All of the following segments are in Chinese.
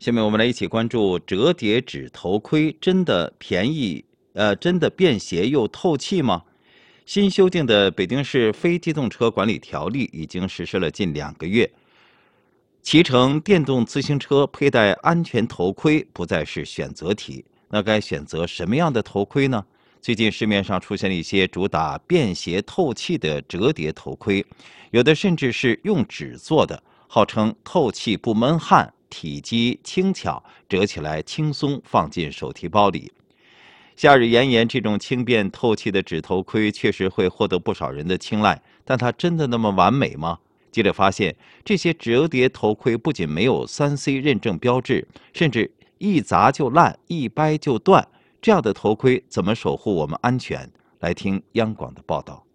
下面我们来一起关注折叠纸头盔真的便宜，真的便携又透气吗？新修订的北京市非机动车管理条例已经实施了近2个月，骑乘电动自行车佩戴安全头盔不再是选择题。那该选择什么样的头盔呢？最近市面上出现了一些主打便携透气的折叠头盔，有的甚至是用纸做的，号称透气不闷汗，体积轻巧，折起来轻松放进手提包里。夏日炎炎，这种轻便透气的纸头盔确实会获得不少人的青睐，但它真的那么完美吗？记者发现，这些折叠头盔不仅没有3C 认证标志，甚至一砸就烂，一掰就断。这样的头盔怎么守护我们安全？来听央广的报道。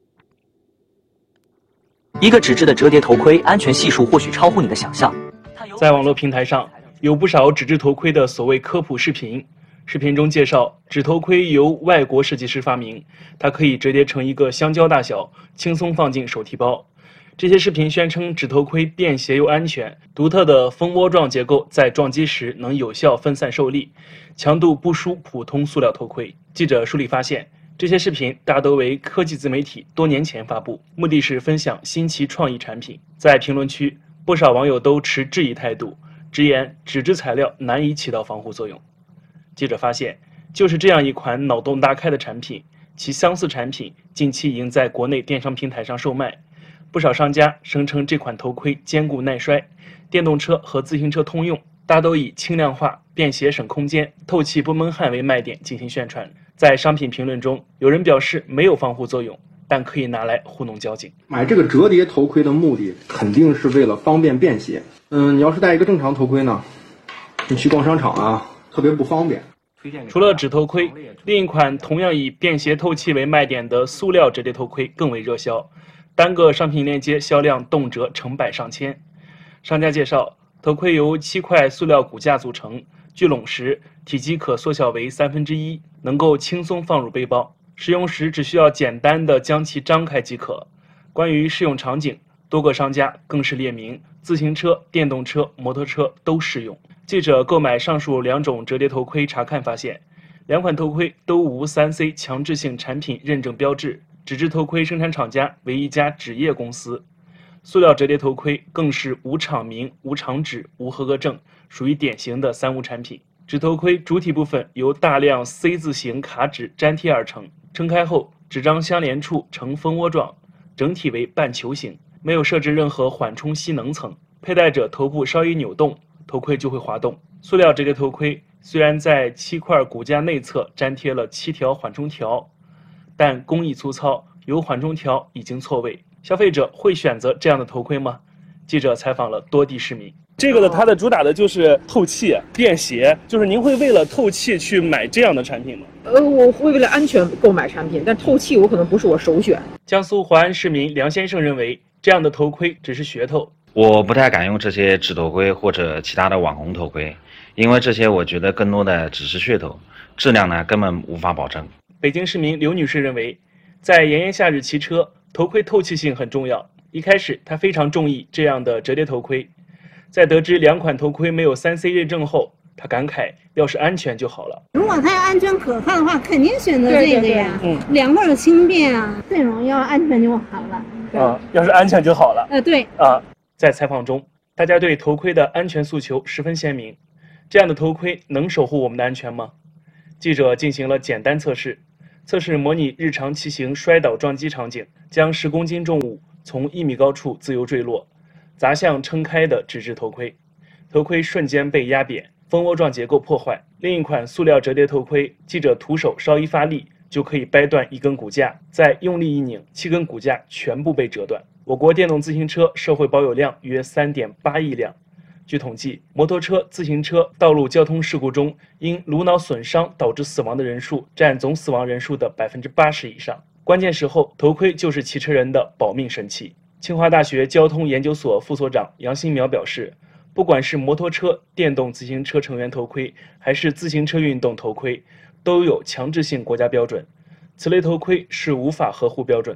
一个纸质的折叠头盔，安全系数或许超乎你的想象。 在网络平台上，有不少纸质头盔的所谓科普视频。视频中介绍，纸头盔由外国设计师发明，它可以折叠成一个香蕉大小，轻松放进手提包。这些视频宣称纸头盔便携又安全，独特的蜂窝状结构在撞击时能有效分散受力，强度不输普通塑料头盔。记者梳理发现，这些视频大都为科技自媒体多年前发布，目的是分享新奇创意产品。在评论区，不少网友都持质疑态度，直言纸质材料难以起到防护作用。记者发现，就是这样一款脑洞大开的产品，其相似产品近期已经在国内电商平台上售卖。不少商家声称这款头盔坚固耐摔，电动车和自行车通用，大都以轻量化、便携省空间、透气不闷汗为卖点进行宣传。在商品评论中，有人表示没有防护作用，但可以拿来糊弄交警。 买这个折叠头盔的目的肯定是为了方便便携。你要是戴一个正常头盔呢，你去逛商场啊，特别不方便。 除了纸头盔，另一款同样以便携透气为卖点的塑料折叠头盔更为热销，单个商品链接销量动辄成百上千。商家介绍，头盔由7块塑料骨架组成，聚拢时体积可缩小为1/3，能够轻松放入背包。使用时只需要简单的将其张开即可。关于适用场景，多个商家更是列明自行车、电动车、摩托车都适用。记者购买上述2种折叠头盔查看发现，2款头盔都无3C 强制性产品认证标志，纸质头盔生产厂家为一家纸业公司，塑料折叠头盔更是无厂名、无厂址、无合格证，属于典型的3无产品。纸头盔主体部分由大量 C 字形卡纸粘贴而成，撑开后纸张相连处呈蜂窝状，整体为半球形，没有设置任何缓冲吸能层，佩戴者头部稍一扭动，头盔就会滑动。塑料折叠头盔虽然在7块骨架内侧粘贴了7条缓冲条，但工艺粗糙，有缓冲条已经错位。消费者会选择这样的头盔吗？记者采访了多地市民。这个的它的主打的就是透气、便携，就是您会为了透气去买这样的产品吗？ 我会为了安全购买产品，但透气我可能不是我首选。 江苏淮安市民梁先生认为，这样的头盔只是噱头。 我不太敢用这些纸头盔或者其他的网红头盔，因为这些我觉得更多的只是噱头，质量呢根本无法保证。 北京市民刘女士认为，在炎炎夏日骑车，头盔透气性很重要。一开始她非常中意这样的折叠头盔，在得知2款头盔没有3C 认证后，她感慨要是安全就好了。 如果它要安全可靠的话，肯定选择这个呀。2块轻便啊，最容易要安全就好了。 要是安全就好了。 对。 在采访中，大家对头盔的安全诉求十分鲜明。这样的头盔能守护我们的安全吗？记者进行了简单测试，测试模拟日常骑行摔倒撞击场景，将10公斤重物从1米高处自由坠落，砸向撑开的纸质头盔，头盔瞬间被压扁，蜂窝状结构破坏。另一款塑料折叠头盔，记者徒手稍一发力就可以掰断1根骨架，再用力一拧，7根骨架全部被折断。我国电动自行车社会保有量约3.8亿辆。据统计，摩托车、自行车道路交通事故中因颅脑损伤导致死亡的人数占总死亡人数的80%以上。关键时候，头盔就是骑车人的保命神器。清华大学交通研究所副所长杨新苗表示，不管是摩托车、电动自行车成员头盔，还是自行车运动头盔，都有强制性国家标准，此类头盔是无法合乎标准的。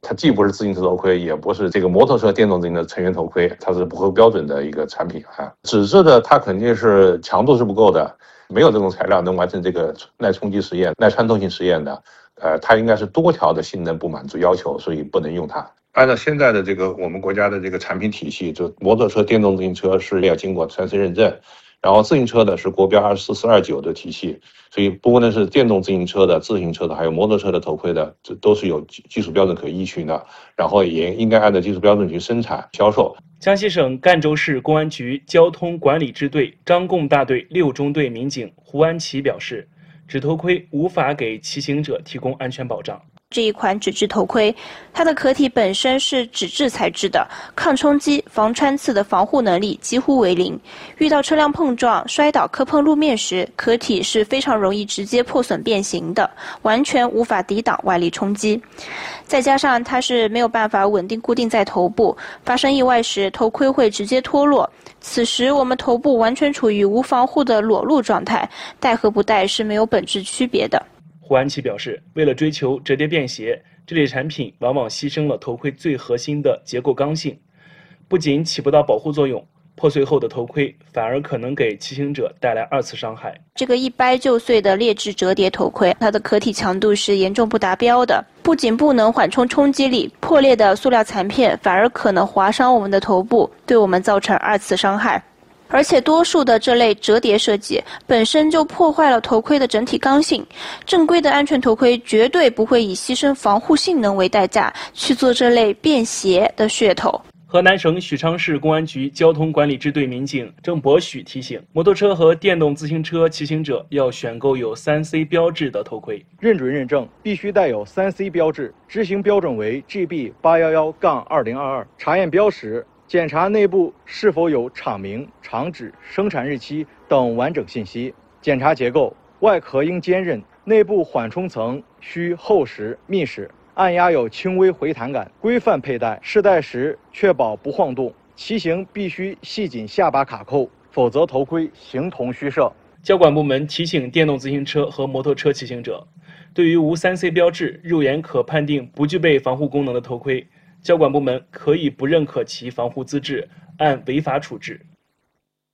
它既不是自行车头盔，也不是这个摩托车电动自行车成员头盔，它是不合标准的一个产品啊。纸质的它肯定是强度是不够的，没有这种材料能完成这个耐冲击实验、耐穿透性实验的。它应该是多条的性能不满足要求，所以不能用它。按照现在的这个我们国家的这个产品体系，就摩托车电动自行车是要经过3C 认证，然后自行车的是国标24429的体系，所以不论是电动自行车的、自行车的，还有摩托车的头盔的，这都是有技术标准可依循的，然后也应该按照技术标准去生产销售。 江西省赣州市公安局交通管理支队张贡大队6中队民警胡安琪表示，纸头盔无法给骑行者提供安全保障。 这一款纸质头盔，它的壳体本身是纸质材质的，抗冲击、防穿刺的防护能力几乎为零。遇到车辆碰撞、摔倒、磕碰路面时，壳体是非常容易直接破损变形的，完全无法抵挡外力冲击。再加上它是没有办法稳定固定在头部，发生意外时头盔会直接脱落。此时我们头部完全处于无防护的裸露状态，戴和不戴是没有本质区别的。 胡安琪表示，为了追求折叠便携，这类产品往往牺牲了头盔最核心的结构刚性，不仅起不到保护作用，破碎后的头盔反而可能给骑行者带来2次伤害。 这个一掰就碎的劣质折叠头盔，它的壳体强度是严重不达标的，不仅不能缓冲冲击力，破裂的塑料残片反而可能划伤我们的头部，对我们造成2次伤害。而且多数的这类折叠设计本身就破坏了头盔的整体刚性，正规的安全头盔绝对不会以牺牲防护性能为代价去做这类便携的噱头。 河南省许昌市公安局交通管理支队民警郑博许提醒，摩托车和电动自行车骑行者要选购有3C 标志的头盔， 认准认证必须带有3C 标志，执行标准为 GB811-2022，查验标识，检查内部是否有厂名、厂址、生产日期等完整信息。检查结构，外壳应坚韧，内部缓冲层需厚实密实，按压有轻微回弹感，规范佩戴，试戴时确保不晃动。骑行必须系紧下巴卡扣，否则头盔形同虚设。 交管部门提醒电动自行车和摩托车骑行者，对于无3C 标志、肉眼可判定不具备防护功能的头盔，交管部门可以不认可其防护资质，按违法处置。